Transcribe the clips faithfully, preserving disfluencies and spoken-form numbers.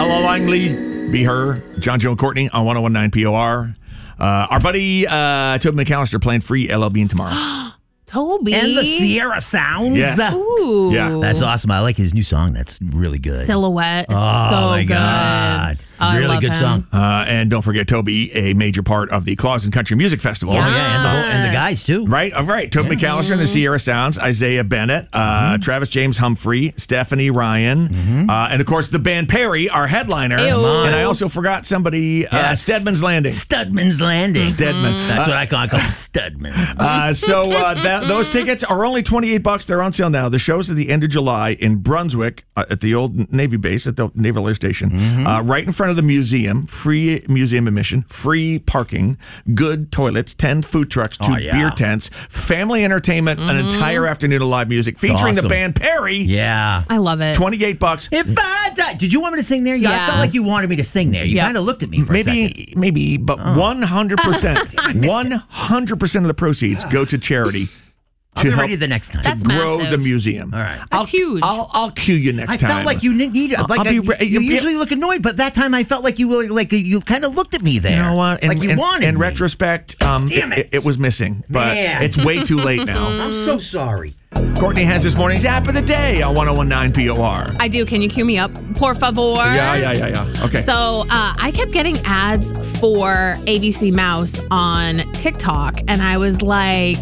Ella Langley, Be Her, John, Joe, and Courtney on one oh one point nine P O R. Uh, our buddy uh, Toby McAllister playing free L L Bean tomorrow. Toby. And the Sierra Sounds. Yes. Ooh. Yeah. That's awesome. I like his new song. That's really good. Silhouette. It's oh, so my good. God. Oh, I really love good him. song. Uh, and don't forget Toby, a major part of the Clausen Country Music Festival. Oh, yeah. And the, whole, and the guys, too. Right, all right. Toby Yeah. McAllister and the Sierra Sounds, Isaiah Bennett, uh, Mm-hmm. Travis James Humphrey, Stephanie Ryan, Mm-hmm. uh, and of course the band Perry, our headliner. Ew. Come on. And I also forgot somebody, uh, Yes. Stedman's Landing. Studman's Landing. Stedman. That's Uh, what I call, I call him Studman. Uh, so uh, that, those tickets are only twenty-eight bucks. They're on sale now. The show's at the end of July in Brunswick uh, at the old Navy base at the Naval Air Station, Mm-hmm. uh, right in front of the museum. Free museum admission, free parking, good toilets, ten food trucks, two Oh, yeah. beer tents, family entertainment, an entire afternoon of live music featuring the Awesome. band Perry. Yeah. I love it. twenty-eight bucks. If I died. Did you want me to sing there? Yeah. I Yeah. felt like you wanted me to sing there. You Yeah. kind of looked at me for a second. Maybe, maybe, but one hundred percent, one hundred percent of the proceeds go to charity. I'll to be help ready the next time. That's grow massive. the museum. All right. That's I'll, huge. I'll I'll cue you next I time. felt like you needed. Like I'll I, be re- you yeah. usually look annoyed, but that time I felt like you were like you kind of looked at me there. You know what? In, like you in, wanted. In me. retrospect, um, Damn it. it. it was missing, but Man. it's way too late now. I'm so sorry. Courtney has this morning's app of the day on one oh one point nine P O R. I do. Can you cue me up? Por favor. Yeah, yeah, yeah, yeah. Okay. So uh, I kept getting ads for A B C Mouse on TikTok, and I was like,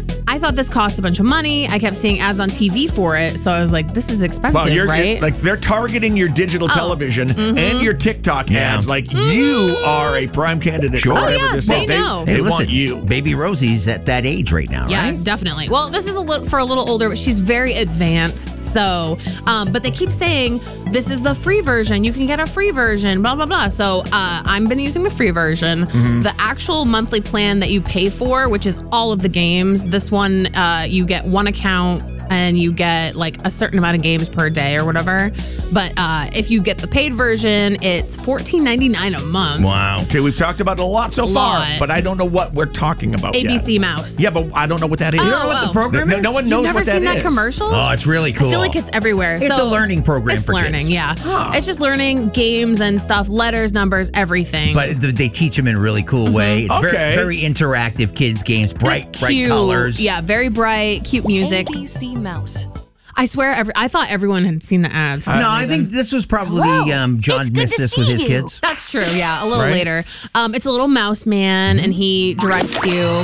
I thought this cost a bunch of money. I kept seeing ads on T V for it, so I was like, this is expensive, well, you're, right? you're- like they're targeting your digital Oh. television Mm-hmm. and your TikTok Yeah. ads. Like you are a prime candidate Sure. for Oh, whatever yeah, this they is. know. They, Hey, they listen, want you. Baby Rosie's at that age right now, Yeah, right? definitely. Well, this is a little for a little older, but she's very advanced. So, um, but they keep saying this is the free version. You can get a free version. Blah blah blah. So, uh, I've been using the free version. Mm-hmm. The actual monthly plan that you pay for, which is all of the games. This one, uh, you get one account and you get like a certain amount of games per day or whatever. But uh, if you get the paid version, it's fourteen ninety-nine a month. Wow. Okay, we've talked about it a lot so far, Lot. but I don't know what we're talking about A B C yet. Mouse. Yeah, but I don't know what that is. Oh, You know what oh. the program No- is? No one You've knows never what that seen that is. commercial? Oh, it's really cool. I feel like it's everywhere. It's so a learning program It's for learning, kids. yeah. It's just learning games and stuff, letters, numbers, everything. But th- they teach them in a really cool way. It's Okay. very, very interactive kids games, bright, it's bright cute. colors. Yeah, very bright, cute music. A B C Mouse. I swear, every, I thought everyone had seen the ads. For No, some I reason. think this was probably Whoa, um, John it's good missed to this with see his you. kids. That's true. Yeah, a little Right? later. Um, it's a little mouse man, and he directs you.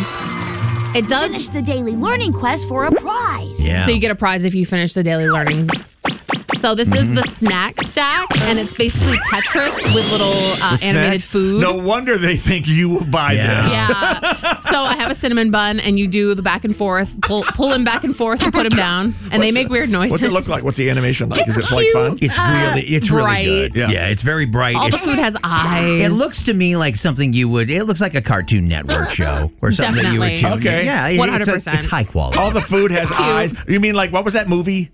It does. Finish the daily learning quest for a prize. Yeah. So you get a prize if you finish the daily learning. So this is the snack stack, and it's basically Tetris with little uh, animated Snacks? food. No wonder they think you will buy Yeah. this. Yeah. So I have a cinnamon bun, and you do the back and forth, pull, pull him back and forth, and put him down, and they make weird noises. What's it look like? What's the animation like? It's is it like cute. fun? It's Uh, really, it's bright. really good. Yeah. Yeah. it's very bright. All the It's- food has eyes. It looks to me like something you would. It looks like a Cartoon Network show or something that you would Definitely. tune. Okay. Yeah, it- one it's, hundred a- percent. it's high quality. All the food has Cute. eyes. You mean like what was that movie?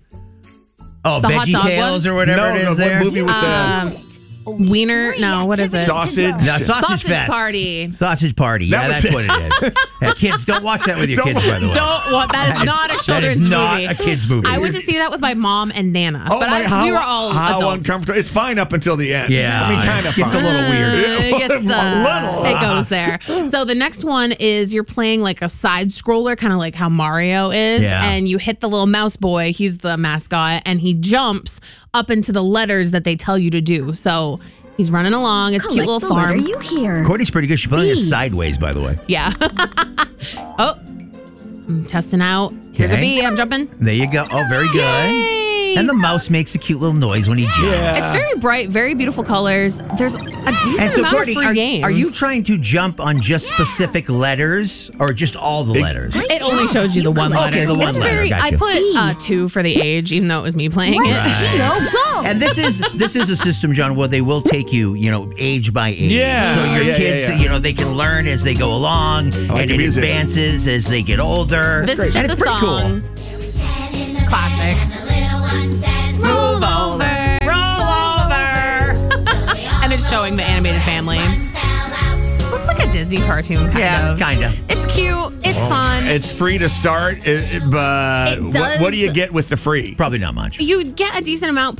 Oh, The hot Veggie dog Tales one? or whatever no, it no, is what there. movie with Um, Wiener? No, what is the it? sausage? No, sausage, Sausage Fest. Party. Sausage Party. That Yeah, was that's it. what it is. Yeah, kids, don't watch that with your Don't- kids, by the way. Don't want that. Is not a That children's is not movie. a kids movie. I went to see that with my mom and Nana, Oh but my, I, how, we were all how adults. uncomfortable. It's fine up until the end. Yeah, I mean, kind of. it's a little weird. Uh, it, gets, A uh, little. it goes there. So the next one is you're playing like a side scroller, kind of like how Mario is, Yeah. and you hit the little mouse boy. He's the mascot, and he jumps up into the letters that they tell you to do. So he's running along. It's a cute little Collect the farm. letter you hear. Courtney's pretty good. She's playing it B. sideways, by the way. Yeah. Oh, I'm testing out. Here's Okay. a bee. I'm jumping. There you go. Oh, very good. Yay. And the mouse makes a cute little noise when he jumps. Yeah. It's very bright, very beautiful colors. There's a decent And so, amount Courtney, of free are, games. are you trying to jump on just specific letters or just all the letters? It only shows you the one Okay, letter. the one it's letter, very. I gotcha. put uh, two for the age, even though it was me playing Let's it. Gino go. And this is this is a system, John, where they will take you, you know, age by age. Yeah. So your Yeah, yeah, kids, yeah. you know, they can learn as they go along, like and the it music. advances as they get older. This and is just it's a pretty song. Classic. Roll over. Roll over. And it's showing the animated family. Looks like a Disney cartoon, kind cool. Yeah, of. kind of. It's cute. It's fun. It's free to start, it- it- but It what, what do does- you get with the free? Probably not much. You get a decent amount